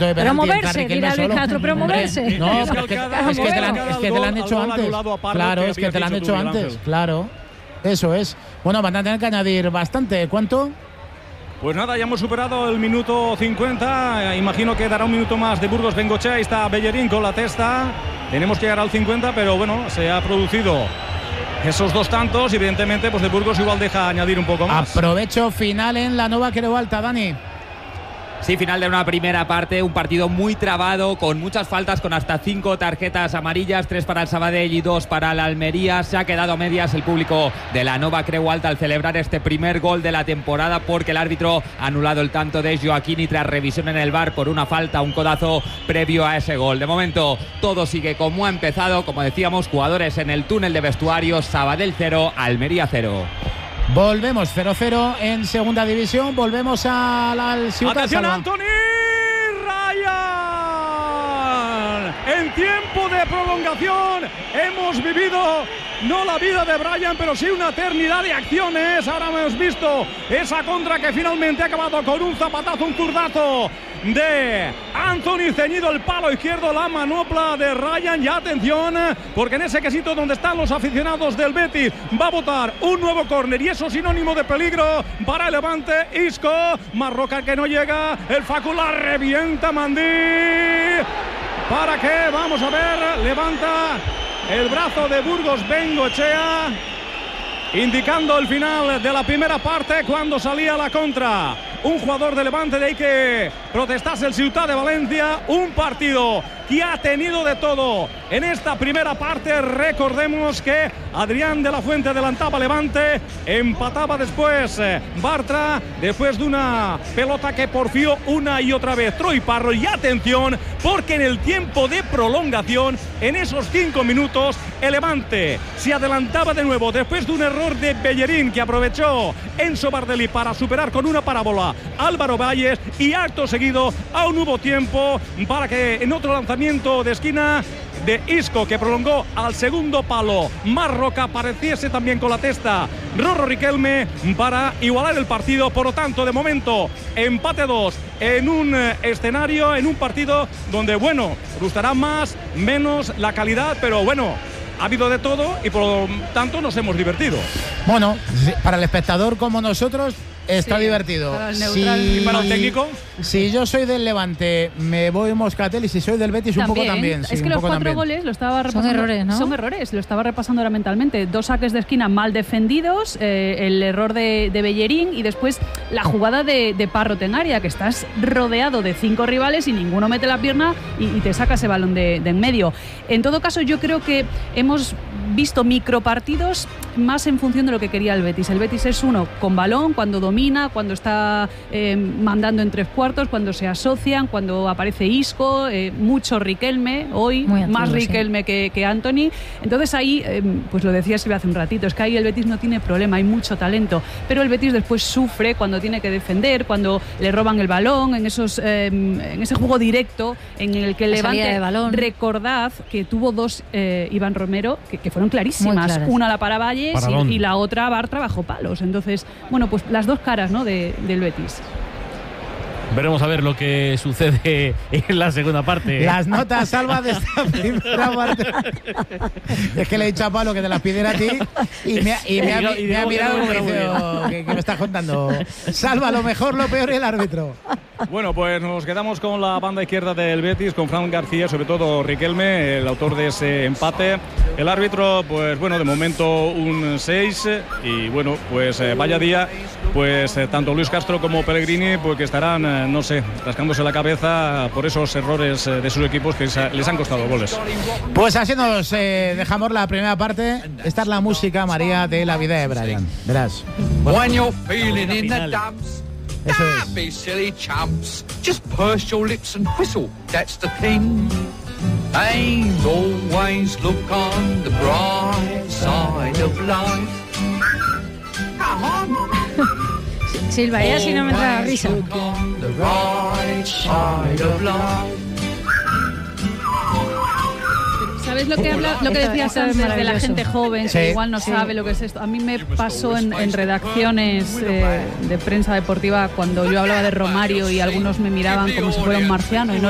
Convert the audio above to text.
punto de penalti. Pero moverse, dirá Luis Castro, pero moverse. No, es que te la han hecho antes. Claro, es que te la han hecho antes. Claro, eso es. Bueno, van a tener que añadir bastante. ¿Cuánto? Pues nada, ya hemos superado el minuto 50. Imagino que dará un minuto más de Burgos Bengoechea. Ahí está Bellerín con la testa. Tenemos que llegar al 50, pero bueno, se ha producido esos 2 tantos. Evidentemente, pues de Burgos igual deja añadir un poco más. Aprovecho final en la Nova Creu Alta, Dani. Sí, final de una primera parte, un partido muy trabado, con muchas faltas, con hasta 5 tarjetas amarillas, 3 para el Sabadell y 2 para el Almería. Se ha quedado a medias el público de la Nova Creu Alta al celebrar este primer gol de la temporada, porque el árbitro ha anulado el tanto de Joaquini tras revisión en el VAR por una falta, un codazo previo a ese gol. De momento todo sigue como ha empezado, como decíamos, jugadores en el túnel de vestuarios, Sabadell 0, Almería 0. Volvemos 0-0 en segunda división. Volvemos al Ciutat. ¡Atención, Anthony Ryan! En tiempo de prolongación hemos vivido no la vida de Bryan, pero sí una eternidad de acciones. Ahora hemos visto esa contra que finalmente ha acabado con un zapatazo, un zurdazo de Anthony, ceñido el palo izquierdo, la manopla de Ryan. Y atención, porque en ese quesito donde están los aficionados del Betis va a botar un nuevo córner, y eso sinónimo de peligro para el Levante. Isco, Marroca que no llega, el Facu la revienta, Mandí. ¿Para qué? Vamos a ver, levanta el brazo de Burgos Bengoechea, indicando el final de la primera parte cuando salía la contra. Un jugador de Levante, de ahí que protestase el Ciutat de Valencia. Un partido que ha tenido de todo en esta primera parte. Recordemos que Adrián de la Fuente adelantaba Levante, empataba después Bartra, después de una pelota que porfió una y otra vez Troy Parro. Y atención, porque en el tiempo de prolongación, en esos 5 minutos, el Levante se adelantaba de nuevo después de un error de Bellerín que aprovechó Enzo Bardelli para superar con una parábola Álvaro Valles, y acto seguido aún hubo tiempo para que en otro lanzamiento de esquina de Isco, que prolongó al segundo palo, Marroca apareciese también con la testa Rorro Riquelme para igualar el partido. Por lo tanto, de momento, empate 2 en un escenario, en un partido donde, bueno, gustará más, menos la calidad, pero bueno, ha habido de todo y por lo tanto nos hemos divertido. Bueno, para el espectador como nosotros está divertido. Para el neutral. ¿Y para el técnico? Si yo soy del Levante, me voy Moscatel, y si soy del Betis, un poco también. Es que los 4 goles, lo estaba repasando. Son errores, ¿no? Son errores, lo estaba repasando ahora mentalmente. 2 saques de esquina mal defendidos, el error de Bellerín, y después la jugada de Parro en área, que estás rodeado de 5 rivales y ninguno mete la pierna y te saca ese balón de en medio. En todo caso, yo creo que hemos visto micropartidos más en función de lo que quería el Betis. El Betis es uno con balón, cuando domina, cuando está mandando en 3 cuartos, cuando se asocian, cuando aparece Isco, mucho Riquelme, hoy muy activo, más Riquelme que Anthony. Entonces ahí, pues lo decía Silvia hace un ratito, es que ahí el Betis no tiene problema, hay mucho talento, pero el Betis después sufre cuando tiene que defender, cuando le roban el balón, en ese juego directo en el que Levante, recordad que tuvo 2 Iván Romero que fueron clarísimas, una la para Valles y la otra Bartra bajo palos. Entonces, bueno, pues las 2 caras, ¿no?, del Betis. Veremos a ver lo que sucede en la segunda parte. Las notas, Salva, de esta primera parte. Es que le he dicho a Pablo que te las pidiera a ti y me ha mirado como diciendo que me estás contando. Salva, lo mejor, lo peor y el árbitro. Bueno, pues nos quedamos con la banda izquierda del Betis, con Fran García, sobre todo Riquelme, el autor de ese empate. El árbitro, pues bueno, de momento un 6, y bueno, pues vaya día, pues tanto Luis Castro como Pellegrini, pues que estarán, no sé, rascándose la cabeza por esos errores de sus equipos que les han costado goles. Pues así nos dejamos la primera parte. Esta es la música, María, de La vida de Bryan. Verás. When you're feeling in the dumps, eso don't es. be silly chumps. Just purse your lips and whistle, that's the thing. And always look on the bright side of life. Come on. Silva, ya si no me entra la risa. Always look on the right side of life. ¿Sabes lo que decías antes de la gente joven, que igual no sabe lo que es esto? A mí me pasó en redacciones de prensa deportiva, cuando yo hablaba de Romario y algunos me miraban como si fuera un marciano y no